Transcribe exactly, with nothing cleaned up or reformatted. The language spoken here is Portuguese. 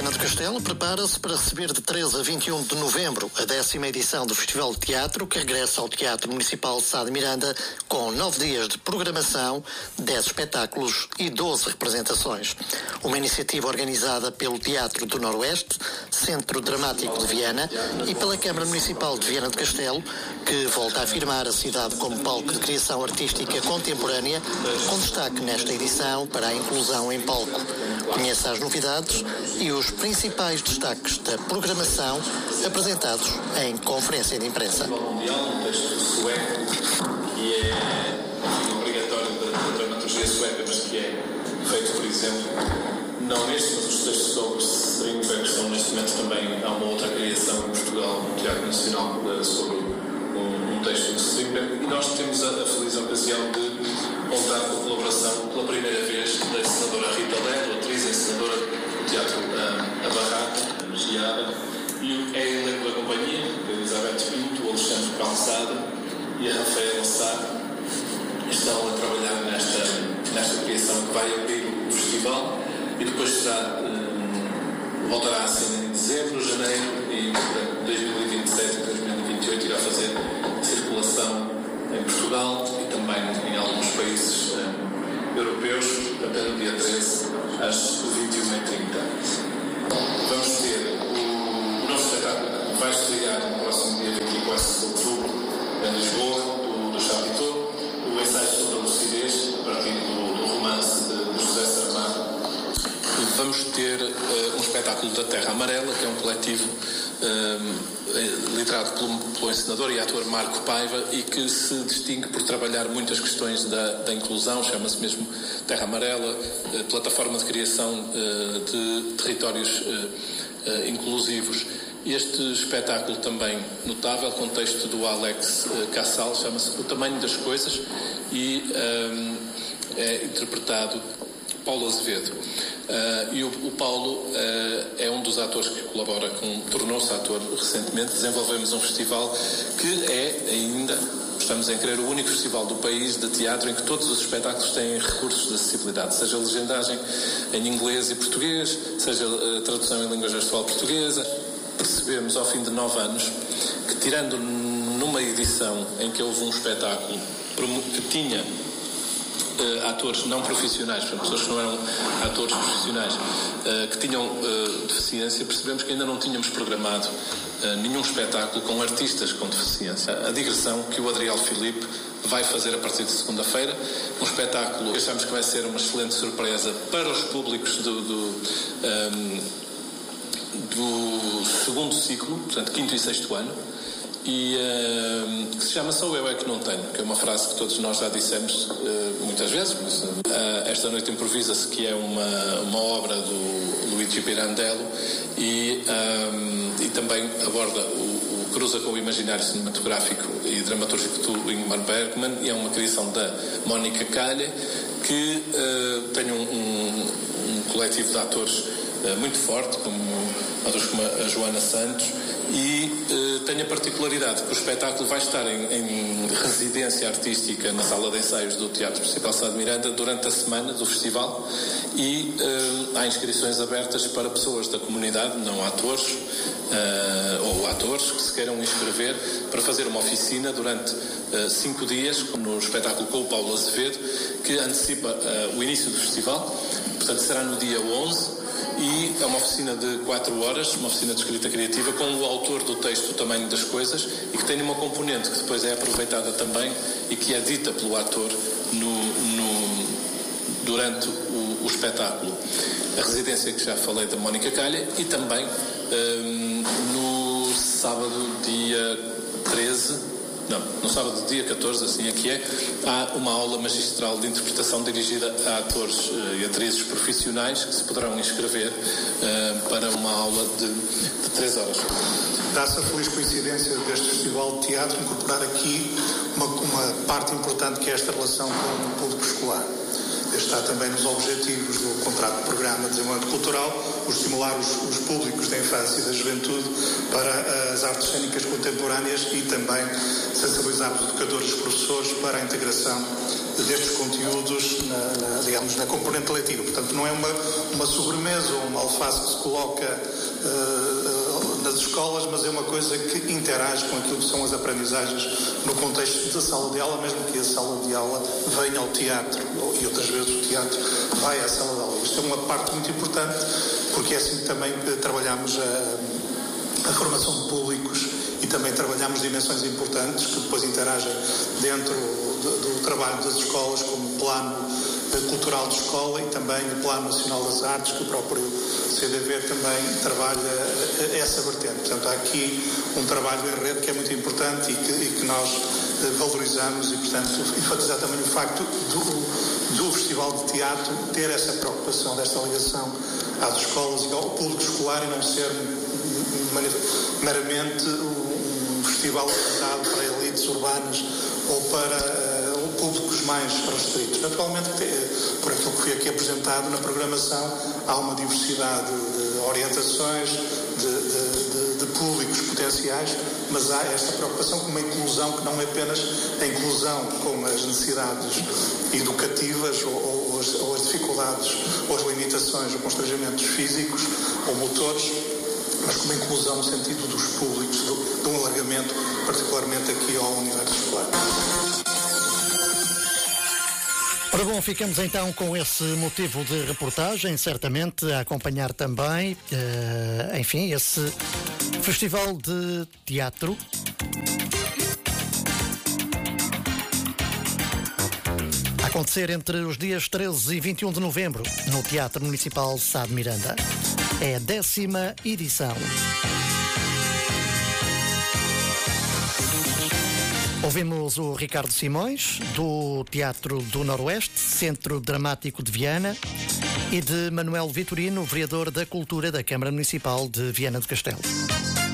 Viana do Castelo prepara-se para receber de treze a vinte e um de novembro a décima edição do Festival de Teatro, que regressa ao Teatro Municipal de Sá de Miranda com nove dias de programação, dez espetáculos e doze representações. Uma iniciativa organizada pelo Teatro do Noroeste, Centro Dramático de Viana e pela Câmara Municipal de Viana do Castelo, que volta a afirmar a cidade como palco de criação artística contemporânea, com destaque nesta edição para a inclusão em palco. Conheça as novidades e os principais destaques da programação apresentados em conferência de imprensa. Mundial, um texto sueco, que é obrigatório da dramaturgia sueca, mas que é feito, por exemplo, não neste, mas os textos sobre Strindberg estão neste momento também. Há uma outra criação em Portugal, no Teatro Nacional, sobre um, um texto de Strindberg, e nós temos a, a feliz ocasião de contar com a colaboração pela primeira vez da encenadora Rita Lelo, atriz e encenadora do Teatro a, a Barraca, a Giada, e é elenco da companhia, a Elizabeth Pinto, o Alexandre Calçada e a Rafaela Sá, estão a trabalhar nesta, nesta criação que vai abrir o festival e depois será, um, voltará a ser em dezembro, janeiro e portanto, dois mil e vinte e sete e dois mil e vinte e oito irá fazer circulação em Portugal e também em alguns países um, europeus até no dia treze às vinte e uma e trinta. Vamos ter o, o novo espetáculo que vai estrear no próximo dia vinte e quatro de outubro em Lisboa, do, do Chapitou, o ensaio sobre a lucidez, a partir do, do romance de, de José Saramago. Vamos ter uh, um espetáculo da Terra Amarela, que é um coletivo uh, liderado pelo, pelo encenador e ator Marco Paiva e que se distingue por trabalhar muitas questões da, da inclusão, chama-se mesmo Terra Amarela, uh, plataforma de criação uh, de territórios uh, uh, inclusivos. Este espetáculo também notável, com texto do Alex uh, Cassal, chama-se O Tamanho das Coisas e um, é interpretado Paulo Azevedo. Uh, e o, o Paulo uh, é um dos atores que colabora com, tornou-se ator recentemente. Desenvolvemos um festival que é ainda, estamos em querer, o único festival do país de teatro em que todos os espetáculos têm recursos de acessibilidade, seja legendagem em inglês e português, seja uh, tradução em língua gestual portuguesa. Percebemos ao fim de nove anos que, tirando numa edição em que houve um espetáculo que tinha Uh, atores não profissionais, portanto, pessoas que não eram atores profissionais, uh, que tinham uh, deficiência, percebemos que ainda não tínhamos programado uh, nenhum espetáculo com artistas com deficiência. A digressão que o Adriel Filipe vai fazer a partir de segunda-feira, um espetáculo que achamos que vai ser uma excelente surpresa para os públicos do, do, um, do segundo ciclo, portanto, quinto e sexto ano, e uh, que se chama Só Eu É Que Não Tenho, que é uma frase que todos nós já dissemos uh, muitas vezes, mas uh, esta noite improvisa-se que é uma, uma obra do Luigi Pirandello e, um, e também aborda o, o cruza com o imaginário cinematográfico e dramatúrgico do Ingmar Bergman, e é uma criação da Mónica Calha, que uh, tem um, um, um coletivo de atores uh, muito forte, como atores como a Joana Santos, e uh, tem a particularidade que o espetáculo vai estar em, em residência artística na sala de ensaios do Teatro Municipal de Sá de Miranda durante a semana do festival, e uh, há inscrições abertas para pessoas da comunidade, não atores uh, ou atores que se queiram inscrever para fazer uma oficina durante uh, cinco dias no espetáculo com o Paulo Azevedo, que antecipa uh, o início do festival. Portanto, será no dia onze. E é uma oficina de quatro horas, uma oficina de escrita criativa, com o autor do texto O Tamanho das Coisas, e que tem uma componente que depois é aproveitada também e que é dita pelo ator no, no, durante o, o espetáculo. A residência que já falei da Mónica Calha, e também um, no sábado, dia treze, não, no sábado, dia catorze, assim é que é, há uma aula magistral de interpretação dirigida a atores uh, e atrizes profissionais que se poderão inscrever uh, para uma aula de, de três horas. Dá-se a feliz coincidência deste Festival de Teatro incorporar aqui uma, uma parte importante, que é esta relação com o público escolar. Este está também nos objetivos do contrato de programa de desenvolvimento cultural, o estimular os, os públicos da infância e da juventude para as artes cênicas contemporâneas, e também sensibilizar os educadores e os professores para a integração destes conteúdos na, na, digamos, na componente letiva. Portanto, não é uma, uma sobremesa ou uma alface que se coloca uh, nas escolas, mas é uma coisa que interage com aquilo que são as aprendizagens no contexto da sala de aula, mesmo que a sala de aula venha ao teatro, e outras vezes o teatro vai à sala de aula. Isto é uma parte muito importante, porque é assim que também trabalhamos a, a formação de públicos e também trabalhamos dimensões importantes que depois interagem dentro do, do trabalho das escolas, como o plano cultural de escola e também o Plano Nacional das Artes, que o próprio C D V também trabalha essa vertente. Portanto, há aqui um trabalho em rede que é muito importante e que, e que nós valorizamos e, portanto, enfatizar também o facto do, do Festival de Teatro ter essa preocupação desta ligação às escolas e ao público escolar e não ser meramente um festival voltado para elites urbanas ou para públicos mais restritos. Naturalmente, por aquilo que foi aqui apresentado na programação, há uma diversidade de orientações, de, de, de, de públicos potenciais, mas há esta preocupação com uma inclusão que não é apenas a inclusão com as necessidades educativas ou, ou, as, ou as dificuldades ou as limitações ou constrangimentos físicos ou motores, mas com uma inclusão no sentido dos públicos, do, de um alargamento, particularmente aqui ao universo escolar. Ora bom, ficamos então com esse motivo de reportagem, certamente a acompanhar também, uh, enfim, esse festival de teatro. A acontecer entre os dias treze e vinte e um de novembro, no Teatro Municipal Sá de Miranda. É a décima edição. Ouvimos o Ricardo Simões, do Teatro do Noroeste, Centro Dramático de Viana, e de Manuel Vitorino, vereador da Cultura da Câmara Municipal de Viana do Castelo.